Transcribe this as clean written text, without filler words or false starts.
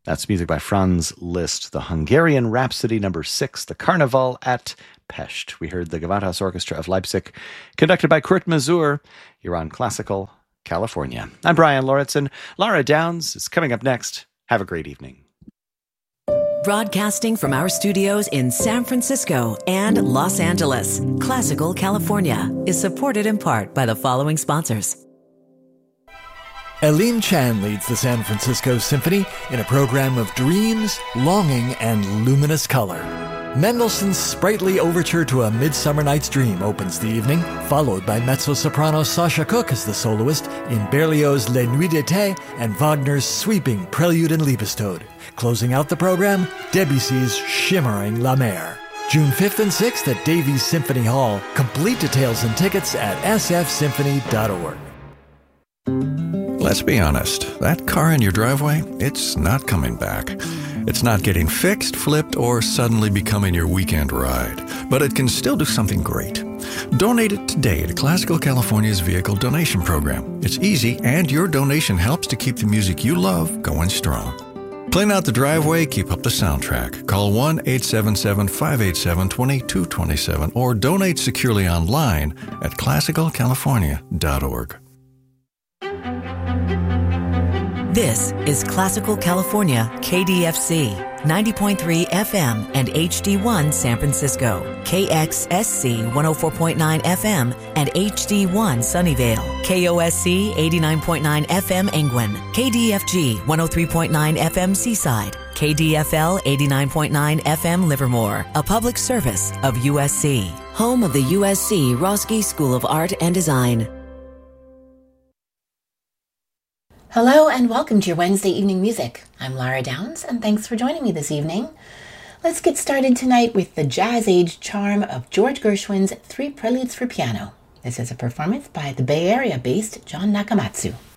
That's music by Franz Liszt, the Hungarian Rhapsody No. 6, the Carnival at Pest. We heard the Gewandhaus Orchestra of Leipzig, conducted by Kurt Masur. You're on Classical California. I'm Brian Lauritsen. Laura Downs is coming up next. Have a great evening. Broadcasting from our studios in San Francisco and Los Angeles, Classical California is supported in part by the following sponsors. Eileen Chan leads the San Francisco Symphony in a program of dreams, longing, and luminous color. Mendelssohn's sprightly overture to A Midsummer Night's Dream opens the evening, followed by mezzo-soprano Sasha Cook as the soloist in Berlioz' Les Nuits d'été and Wagner's sweeping Prelude and Liebestod. Closing out the program, Debussy's shimmering La Mer. June 5th and 6th at Davies Symphony Hall. Complete details and tickets at sfsymphony.org. Let's be honest, that car in your driveway, it's not coming back. It's not getting fixed, flipped, or suddenly becoming your weekend ride. But it can still do something great. Donate it today to Classical California's Vehicle Donation Program. It's easy, and your donation helps to keep the music you love going strong. Clean out the driveway, keep up the soundtrack. Call 1-877-587-2227 or donate securely online at classicalcalifornia.org. This is Classical California, KDFC, 90.3 FM and HD1 San Francisco, KXSC 104.9 FM and HD1 Sunnyvale, KOSC 89.9 FM Engwin, KDFG 103.9 FM Seaside, KDFL 89.9 FM Livermore, a public service of USC, home of the USC Roski School of Art and Design. Hello and welcome to your Wednesday evening music. I'm Laura Downs and thanks for joining me this evening. Let's get started tonight with the jazz-age charm of George Gershwin's Three Preludes for Piano. This is a performance by the Bay Area-based John Nakamatsu.